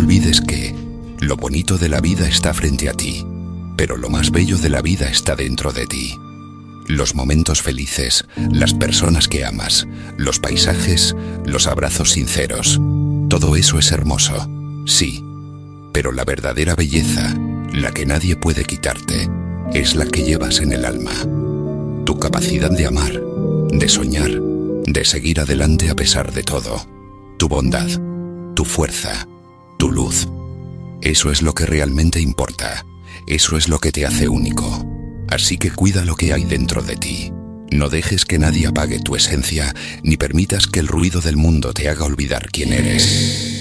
olvides que lo bonito de la vida está frente a ti, pero lo más bello de la vida está dentro de ti. Los momentos felices, las personas que amas, los paisajes, los abrazos sinceros. Todo eso es hermoso, sí. Pero la verdadera belleza, la que nadie puede quitarte, es la que llevas en el alma. Tu capacidad de amar, de soñar, de seguir adelante a pesar de todo. Tu bondad, tu fuerza, tu luz. Eso es lo que realmente importa. Eso es lo que te hace único. Así que cuida lo que hay dentro de ti. No dejes que nadie apague tu esencia, ni permitas que el ruido del mundo te haga olvidar quién eres.